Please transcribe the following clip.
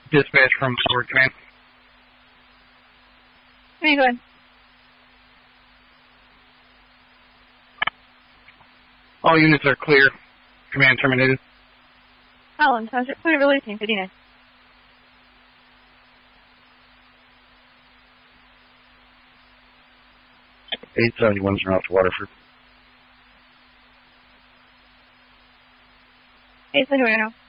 Dispatch from Sword Command. Hey, go ahead. All units are clear. Command terminated. Holland, Township, point of releasing, 59. $871's are out to Waterford. 871 now.